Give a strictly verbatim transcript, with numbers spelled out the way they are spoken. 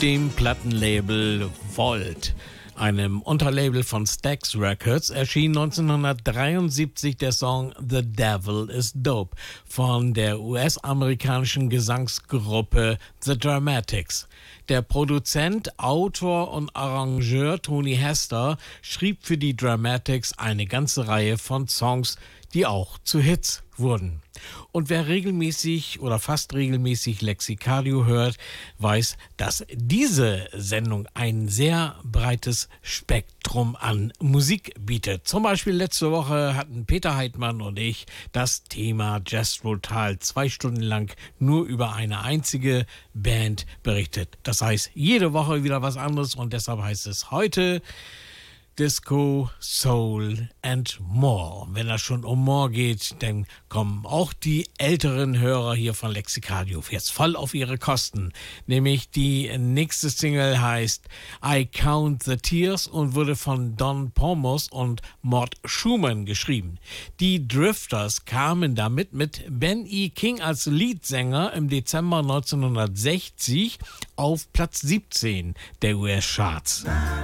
dem Plattenlabel Volt, einem Unterlabel von Stax Records, erschien neunzehnhundertdreiundsiebzig der Song The Devil is Dope von der U S-amerikanischen Gesangsgruppe The Dramatics. Der Produzent, Autor und Arrangeur Tony Hester schrieb für die Dramatics eine ganze Reihe von Songs, die auch zu Hits wurden. Und wer regelmäßig oder fast regelmäßig Lexicadio hört, weiß, dass diese Sendung ein sehr breites Spektrum an Musik bietet. Zum Beispiel letzte Woche hatten Peter Heidmann und ich das Thema Jazz Brutal zwei Stunden lang nur über eine einzige Band berichtet. Das heißt, jede Woche wieder was anderes und deshalb heißt es heute Disco, Soul and More. Wenn das schon um More geht, dann kommen auch die älteren Hörer hier von Lexicadio jetzt voll auf ihre Kosten. Nämlich die nächste Single heißt I Count the Tears und wurde von Don Pomos und Mort Schumann geschrieben. Die Drifters kamen damit mit Ben E. King als Leadsänger im Dezember neunzehnhundertsechzig auf Platz siebzehn der U S-Charts.